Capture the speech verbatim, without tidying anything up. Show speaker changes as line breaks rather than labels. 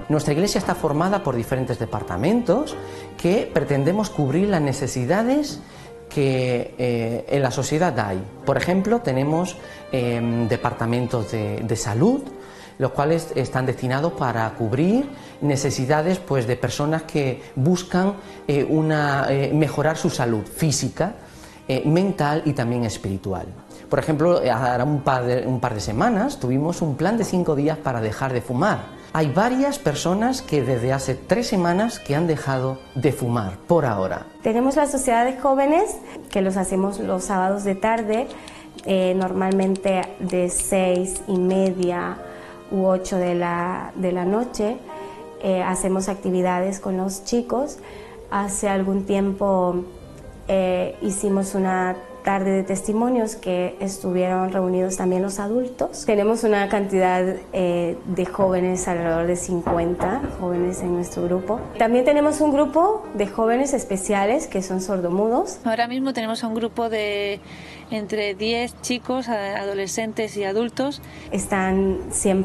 Nuestra iglesia está formada por diferentes departamentos que pretendemos cubrir las necesidades que eh, en la sociedad hay. Por ejemplo, tenemos eh, departamentos de, de salud, los cuales están destinados para cubrir necesidades pues, de personas que buscan eh, una, eh, mejorar su salud física, eh, mental y también espiritual. Por ejemplo, ahora un par, de, un par de semanas tuvimos un plan de cinco días para dejar de fumar. Hay varias personas que desde hace tres semanas que han dejado de fumar, por ahora.
Tenemos la sociedad de jóvenes, que los hacemos los sábados de tarde, eh, normalmente de seis y media u ocho de la, de la noche. Eh, hacemos actividades con los chicos. Hace algún tiempo eh, hicimos una tarde de testimonios que estuvieron reunidos también los adultos. Tenemos una cantidad eh, de jóvenes, alrededor de cincuenta jóvenes en nuestro grupo. También tenemos un grupo de jóvenes especiales que son sordomudos.
Ahora mismo tenemos un grupo de entre diez chicos, adolescentes y adultos.
Están siempre